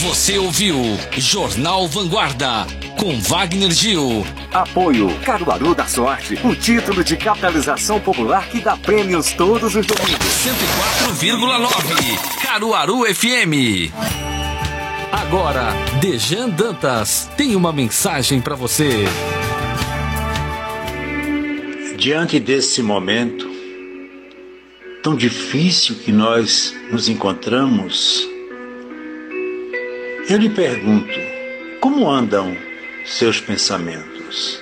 Você ouviu Jornal Vanguarda com Wagner Gil. Apoio Caruaru da Sorte, o título de capitalização popular que dá prêmios todos os domingos. 104,9 Caruaru FM. Agora, Dejan Dantas tem uma mensagem para você. Diante desse momento tão difícil que nós nos encontramos, eu lhe pergunto, como andam seus pensamentos?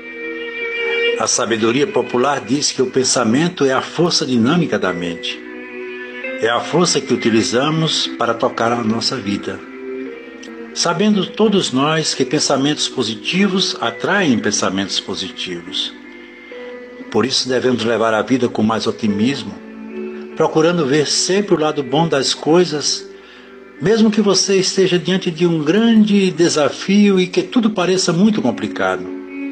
A sabedoria popular diz que o pensamento é a força dinâmica da mente. É a força que utilizamos para tocar a nossa vida. Sabendo todos nós que pensamentos positivos atraem pensamentos positivos. Por isso devemos levar a vida com mais otimismo, procurando ver sempre o lado bom das coisas, mesmo que você esteja diante de um grande desafio e que tudo pareça muito complicado.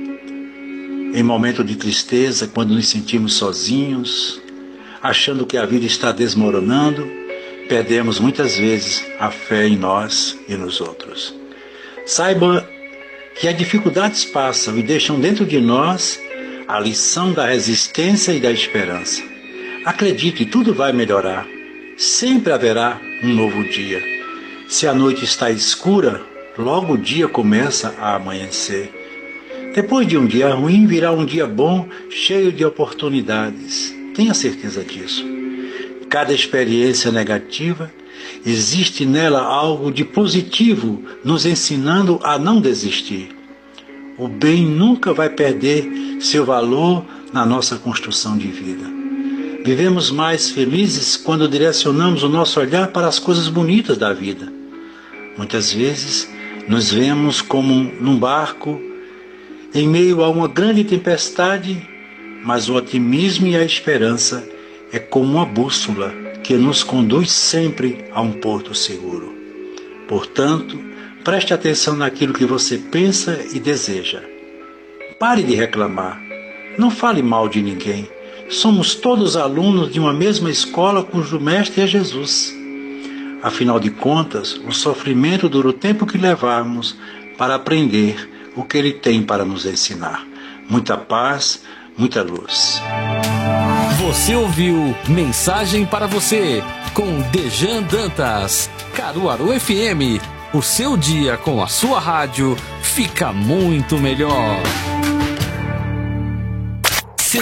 Em momento de tristeza, quando nos sentimos sozinhos, achando que a vida está desmoronando, perdemos muitas vezes a fé em nós e nos outros. Saiba que as dificuldades passam e deixam dentro de nós a lição da resistência e da esperança. Acredite, tudo vai melhorar. Sempre haverá um novo dia. Se a noite está escura, logo o dia começa a amanhecer. Depois de um dia ruim, virá um dia bom, cheio de oportunidades. Tenha certeza disso. Cada experiência negativa, existe nela algo de positivo, nos ensinando a não desistir. O bem nunca vai perder seu valor na nossa construção de vida. Vivemos mais felizes quando direcionamos o nosso olhar para as coisas bonitas da vida. Muitas vezes nos vemos como num barco em meio a uma grande tempestade, mas o otimismo e a esperança é como uma bússola que nos conduz sempre a um porto seguro. Portanto, preste atenção naquilo que você pensa e deseja. Pare de reclamar. Não fale mal de ninguém. Somos todos alunos de uma mesma escola cujo mestre é Jesus. Afinal de contas, o sofrimento dura o tempo que levarmos para aprender o que Ele tem para nos ensinar. Muita paz, muita luz. Você ouviu Mensagem para Você com Dejan Dantas. Caruaru FM, o seu dia com a sua rádio fica muito melhor.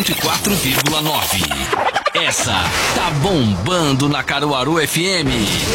104,9. Essa tá bombando na Caruaru FM.